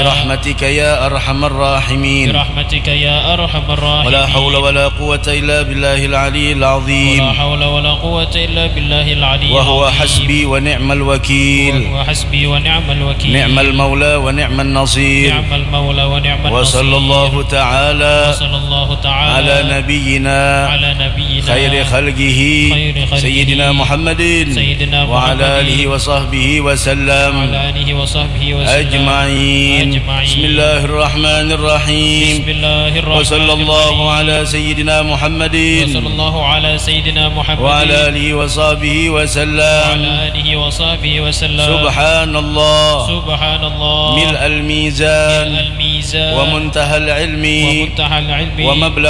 برحمتك يا أرحم الراحمين برحمتك يا أرحم الراحمين ولا حول ولا قوة إلا بالله العلي العظيم ولا حول ولا قوة إلا بالله العلي وهو العظيم حسبي ونعم الوكيل وهو حسبي ونعم الوكيل نعم المولى ونعم النصير نعم المولى ونعم النصير وصلى الله تعالى على نبينا خير خلقه سيدنا محمد وعلى آله وصحبه وسلم أجمعين. بسم الله الرحمن الرحيم. وصلى الله على سيدنا محمد وعلى آله وصحبه وسلم. سبحان الله ملء الميزان ومنتهى العلم ومبلغ